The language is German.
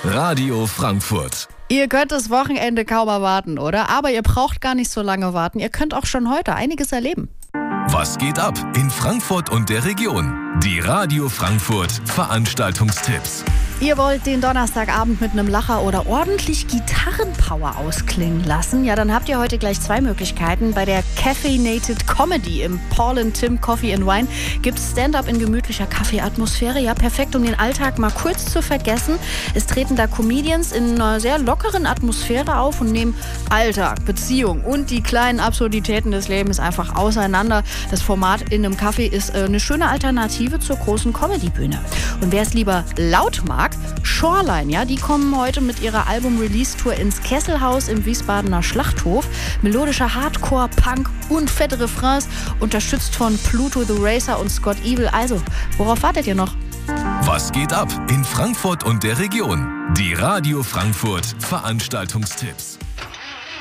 Radio Frankfurt. Ihr könnt das Wochenende kaum erwarten, oder? Aber ihr braucht gar nicht so lange warten. Ihr könnt auch schon heute einiges erleben. Was geht ab in Frankfurt und der Region? Die Radio Frankfurt Veranstaltungstipps. Ihr wollt den Donnerstagabend mit einem Lacher oder ordentlich Gitarrenpower ausklingen lassen? Ja, dann habt ihr heute gleich zwei Möglichkeiten. Bei der Caffeinated Comedy im Paul & Tim Coffee & Wine gibt es Stand-up in gemütlicher Kaffeeatmosphäre. Ja, perfekt, um den Alltag mal kurz zu vergessen. Es treten da Comedians in einer sehr lockeren Atmosphäre auf und nehmen Alltag, Beziehung und die kleinen Absurditäten des Lebens einfach auseinander. Das Format in einem Café ist eine schöne Alternative zur großen Comedybühne. Und wer es lieber laut mag, Shoreline, ja, die kommen heute mit ihrer Album-Release-Tour ins Kesselhaus im Wiesbadener Schlachthof. Melodischer Hardcore, Punk und fette Refrains, unterstützt von Pluto the Racer und Scott Evil. Also, worauf wartet ihr noch? Was geht ab in Frankfurt und der Region? Die Radio Frankfurt Veranstaltungstipps.